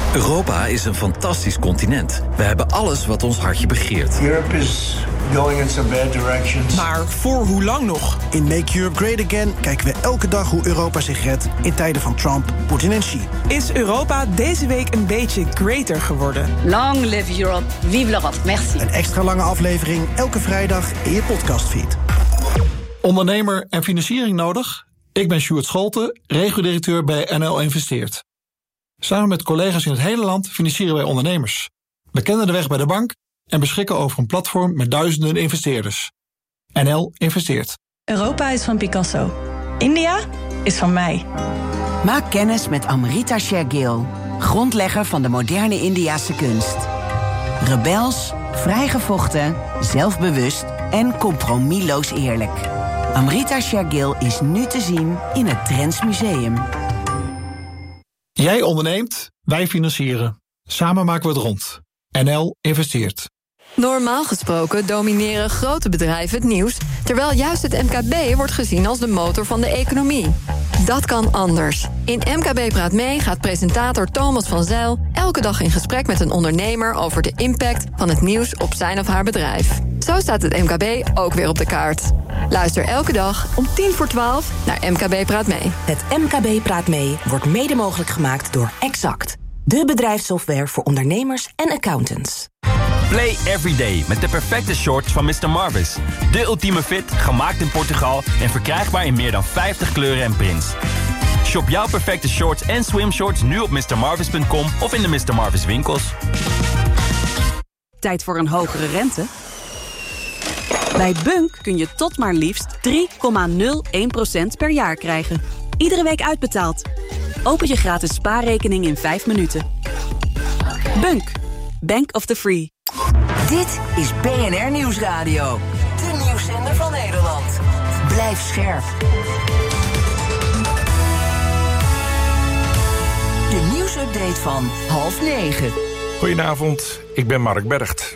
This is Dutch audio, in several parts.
Europa is een fantastisch continent. We hebben alles wat ons hartje begeert. Europe is going in some bad directions. Maar voor hoe lang nog? In Make Europe Great Again kijken we elke dag hoe Europa zich redt in tijden van Trump, Poetin en Xi. Is Europa deze week een beetje greater geworden? Long live Europe, vive l'Europe, merci. Een extra lange aflevering elke vrijdag in je podcastfeed. Ondernemer en financiering nodig? Ik ben Sjoerd Scholten, regio-directeur bij NL Investeert. Samen met collega's in het hele land financieren wij ondernemers. We kennen de weg bij de bank en beschikken over een platform met duizenden investeerders. NL Investeert. Europa is van Picasso. India is van mij. Maak kennis met Amrita Shergill, grondlegger van de moderne Indiase kunst. Rebels, vrijgevochten, zelfbewust en compromisloos eerlijk. Amrita Shergill is nu te zien in het Trends Museum. Jij onderneemt, wij financieren. Samen maken we het rond. NL Investeert. Normaal gesproken domineren grote bedrijven het nieuws, terwijl juist het MKB wordt gezien als de motor van de economie. Dat kan anders. In MKB Praat Mee gaat presentator Thomas van Zijl elke dag in gesprek met een ondernemer over de impact van het nieuws op zijn of haar bedrijf. Zo staat het MKB ook weer op de kaart. Luister elke dag om 11:10 naar MKB Praat Mee. Het MKB Praat Mee wordt mede mogelijk gemaakt door Exact, de bedrijfssoftware voor ondernemers en accountants. Play everyday met de perfecte shorts van Mr. Marvis. De ultieme fit, gemaakt in Portugal en verkrijgbaar in meer dan 50 kleuren en prints. Shop jouw perfecte shorts en swimshorts nu op mrmarvis.com of in de Mr. Marvis winkels. Tijd voor een hogere rente? Bij Bunk kun je tot maar liefst 3,01% per jaar krijgen. Iedere week uitbetaald. Open je gratis spaarrekening in 5 minuten. Bunk. Bank of the Free. Dit is BNR Nieuwsradio. De nieuwszender van Nederland. Blijf scherp. De nieuwsupdate van 8:30. Goedenavond, ik ben Mark Bergt.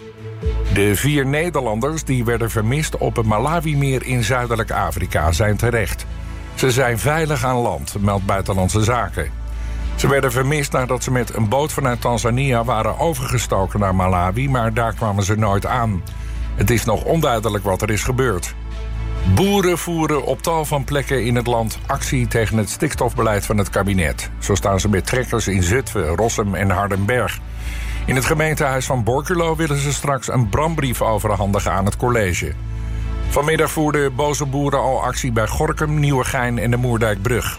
De 4 Nederlanders die werden vermist op het Malawi-meer in Zuidelijk Afrika zijn terecht. Ze zijn veilig aan land, meldt Buitenlandse Zaken. Ze werden vermist nadat ze met een boot vanuit Tanzania waren overgestoken naar Malawi, maar daar kwamen ze nooit aan. Het is nog onduidelijk wat er is gebeurd. Boeren voeren op tal van plekken in het land actie tegen het stikstofbeleid van het kabinet. Zo staan ze met trekkers in Zutphen, Rossum en Hardenberg. In het gemeentehuis van Borculo willen ze straks een brandbrief overhandigen aan het college. Vanmiddag voerden boze boeren al actie bij Gorinchem, Nieuwegein en de Moerdijkbrug.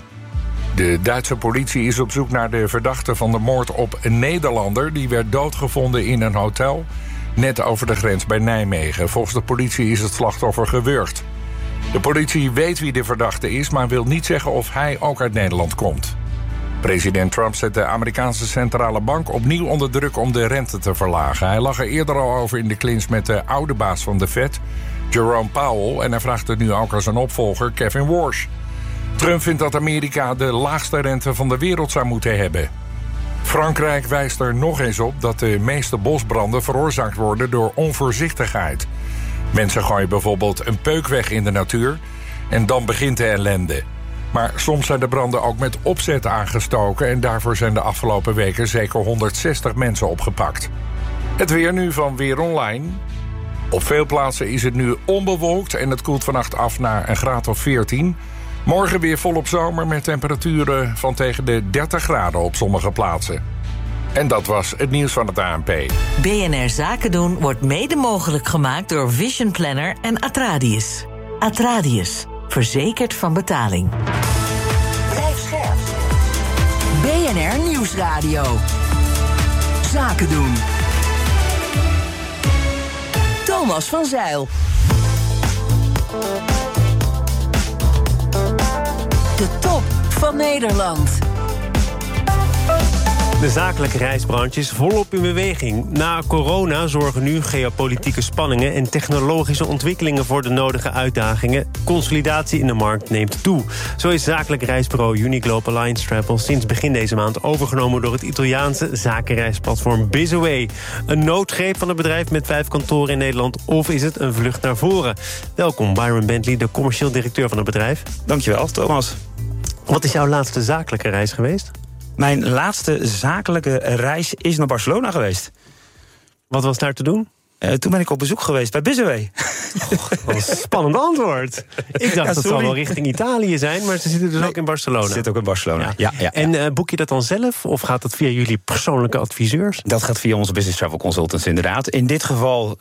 De Duitse politie is op zoek naar de verdachte van de moord op een Nederlander. Die werd doodgevonden in een hotel, net over de grens bij Nijmegen. Volgens de politie is het slachtoffer gewurgd. De politie weet wie de verdachte is, maar wil niet zeggen of hij ook uit Nederland komt. President Trump zet de Amerikaanse centrale bank opnieuw onder druk om de rente te verlagen. Hij lag er eerder al over in de clinch met de oude baas van de Fed, Jerome Powell, en hij vraagt het nu ook aan zijn opvolger Kevin Warsh. Trump vindt dat Amerika de laagste rente van de wereld zou moeten hebben. Frankrijk wijst er nog eens op dat de meeste bosbranden veroorzaakt worden door onvoorzichtigheid. Mensen gooien bijvoorbeeld een peuk weg in de natuur en dan begint de ellende. Maar soms zijn de branden ook met opzet aangestoken en daarvoor zijn de afgelopen weken zeker 160 mensen opgepakt. Het weer nu van Weer Online. Op veel plaatsen is het nu onbewolkt en het koelt vannacht af naar een graad of 14. Morgen weer volop zomer met temperaturen van tegen de 30 graden op sommige plaatsen. En dat was het nieuws van het ANP. BNR Zaken doen wordt mede mogelijk gemaakt door Vision Planner en Atradius. Atradius, verzekerd van betaling. Blijf scherp. BNR Nieuwsradio. Zaken doen. Thomas van Zijl. De top van Nederland. De zakelijke reisbranche is volop in beweging. Na corona zorgen nu geopolitieke spanningen en technologische ontwikkelingen voor de nodige uitdagingen. Consolidatie in de markt neemt toe. Zo is zakelijk reisbureau Uniglobal Alliance Travel sinds begin deze maand overgenomen door het Italiaanse zakenreisplatform Bizaway. Een noodgreep van het bedrijf met 5 kantoren in Nederland, of is het een vlucht naar voren? Welkom Byron Bentley, de commercieel directeur van het bedrijf. Dankjewel, Thomas. Wat is jouw laatste zakelijke reis geweest? Mijn laatste zakelijke reis is naar Barcelona geweest. Wat was daar te doen? Toen ben ik op bezoek geweest bij Bizaway. Wat een spannend antwoord. Ik dacht dat het zal wel richting Italië zijn, maar ze zitten dus ook in Barcelona. Ze zitten ook in Barcelona, ja. En boek je dat dan zelf, of gaat dat via jullie persoonlijke adviseurs? Dat gaat via onze business travel consultants, inderdaad. In dit geval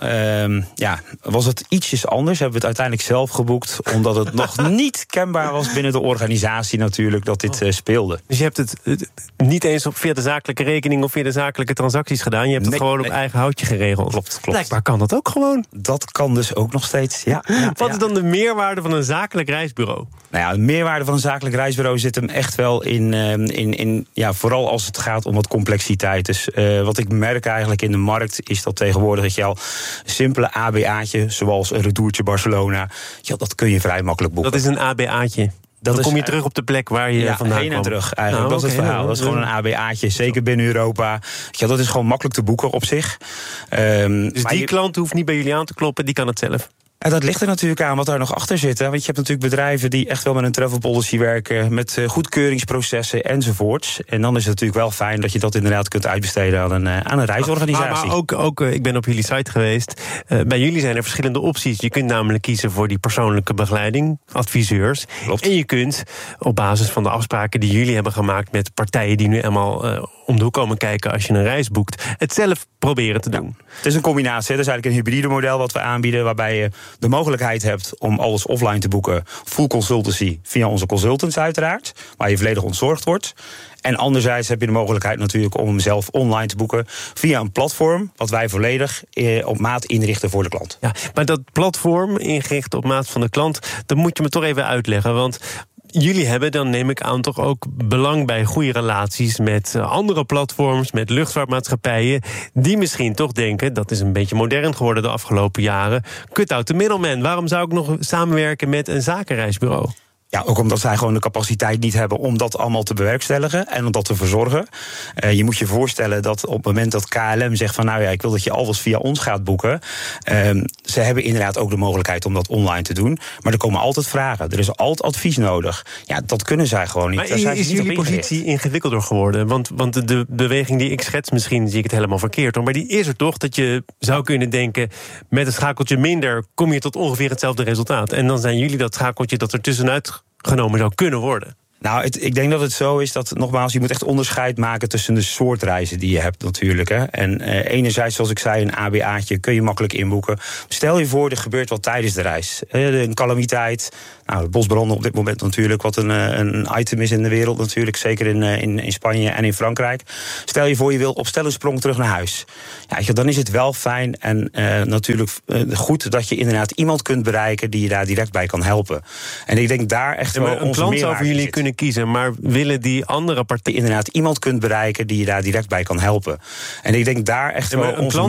was het ietsjes anders. Hebben we het uiteindelijk zelf geboekt, omdat het nog niet kenbaar was binnen de organisatie natuurlijk dat dit speelde. Dus je hebt het niet eens via de zakelijke rekening of via de zakelijke transacties gedaan. Je hebt het gewoon op eigen houtje geregeld. Klopt. Blijkbaar kan dat ook gewoon. Dat kan dus ook nog steeds, ja. Wat is dan de meerwaarde van een zakelijk reisbureau? Nou ja, de meerwaarde van een zakelijk reisbureau zit hem echt wel in vooral als het gaat om wat complexiteit. Dus wat ik merk eigenlijk in de markt is dat tegenwoordig dat je al een simpele ABA'tje, zoals een retourtje Barcelona, dat kun je vrij makkelijk boeken. Dat is een ABA'tje. Dan kom je terug op de plek waar je vandaan kwam. Heen en terug eigenlijk. Dat is het verhaal. Dat is gewoon een ABA'tje, zeker binnen Europa. Ja, dat is gewoon makkelijk te boeken op zich. Dus die klant hoeft niet bij jullie aan te kloppen, die kan het zelf? En dat ligt er natuurlijk aan wat daar nog achter zit. Hè. Want je hebt natuurlijk bedrijven die echt wel met een travel policy werken, met goedkeuringsprocessen enzovoorts. En dan is het natuurlijk wel fijn dat je dat inderdaad kunt uitbesteden aan een reisorganisatie. Maar ook ik ben op jullie site geweest. Bij jullie zijn er verschillende opties. Je kunt namelijk kiezen voor die persoonlijke begeleiding, adviseurs. Klopt. En je kunt op basis van de afspraken die jullie hebben gemaakt met partijen die nu eenmaal om de hoek komen kijken als je een reis boekt, het zelf proberen te doen. Het is een combinatie. Dat is eigenlijk een hybride model wat we aanbieden, waarbij je de mogelijkheid hebt om alles offline te boeken. Full consultancy via onze consultants uiteraard, waar je volledig ontzorgd wordt. En anderzijds heb je de mogelijkheid natuurlijk om hem zelf online te boeken via een platform wat wij volledig op maat inrichten voor de klant. Ja, maar dat platform ingericht op maat van de klant, dat moet je me toch even uitleggen, want jullie hebben, dan neem ik aan, toch ook belang bij goede relaties met andere platforms, met luchtvaartmaatschappijen, die misschien toch denken, dat is een beetje modern geworden de afgelopen jaren, cut out the middleman. Waarom zou ik nog samenwerken met een zakenreisbureau? Ja, ook omdat zij gewoon de capaciteit niet hebben om dat allemaal te bewerkstelligen en om dat te verzorgen. Je moet je voorstellen dat op het moment dat KLM zegt van ik wil dat je alles via ons gaat boeken. Ze hebben inderdaad ook de mogelijkheid om dat online te doen. Maar er komen altijd vragen. Er is altijd advies nodig. Ja, dat kunnen zij gewoon niet. Maar is jullie positie ingewikkelder geworden? Want de beweging die ik schets, misschien zie ik het helemaal verkeerd, maar die is er toch dat je zou kunnen denken, met een schakeltje minder kom je tot ongeveer hetzelfde resultaat. En dan zijn jullie dat schakeltje dat er tussenuit genomen zou kunnen worden. Nou, ik denk dat het zo is dat, nogmaals, je moet echt onderscheid maken tussen de soort reizen die je hebt natuurlijk. Hè. En enerzijds, zoals ik zei, een ABA'tje kun je makkelijk inboeken. Stel je voor, er gebeurt wat tijdens de reis. Een calamiteit, de bosbranden op dit moment natuurlijk, wat een item is in de wereld natuurlijk. Zeker in Spanje en in Frankrijk. Stel je voor, je wil op stellensprong terug naar huis. Ja, dan is het wel fijn en natuurlijk goed dat je inderdaad iemand kunt bereiken die je daar direct bij kan helpen. En ik denk daar echt wel onze meerwaarde zou voor jullie zit. Kunnen kiezen, maar willen die andere partijen inderdaad iemand kunt bereiken die je daar direct bij kan helpen. En ik denk daar echt wel onze